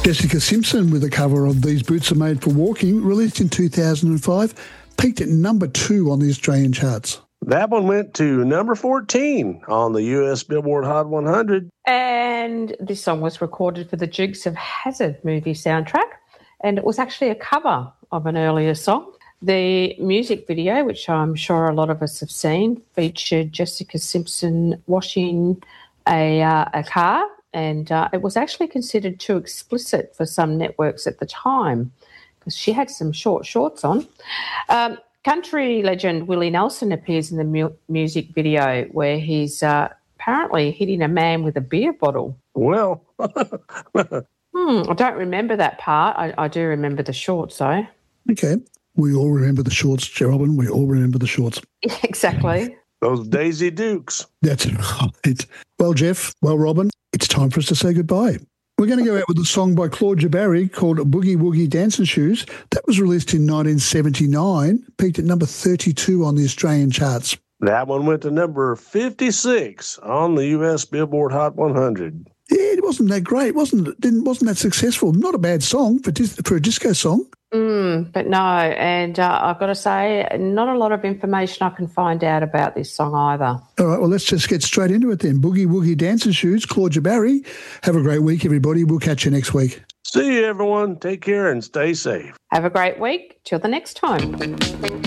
Jessica Simpson with a cover of These Boots Are Made for Walking, released in 2005, peaked at number 2 on the Australian charts. That one went to number 14 on the US Billboard Hot 100. And this song was recorded for the Dukes of Hazzard movie soundtrack, and it was actually a cover of an earlier song. The music video, which I'm sure a lot of us have seen, featured Jessica Simpson washing a car, and it was actually considered too explicit for some networks at the time because she had some short shorts on. Country legend Willie Nelson appears in the music video where he's apparently hitting a man with a beer bottle. Well. I don't remember that part. I do remember the shorts, though. Okay. We all remember the shorts, Robin. We all remember the shorts. Exactly. Those Daisy Dukes. That's right. Well, Jeff, Robin, it's time for us to say goodbye. We're going to go out with a song by Claude Jabari called Boogie Woogie Dancing Shoes. That was released in 1979, peaked at number 32 on the Australian charts. That one went to number 56 on the US Billboard Hot 100. Yeah, it wasn't that great, wasn't that successful. Not a bad song for a disco song. But no, and I've got to say, not a lot of information I can find out about this song either. All right, well, let's just get straight into it then. Boogie Woogie Dancing Shoes, Claude Jabari. Have a great week, everybody. We'll catch you next week. See you, everyone. Take care and stay safe. Have a great week. Till the next time.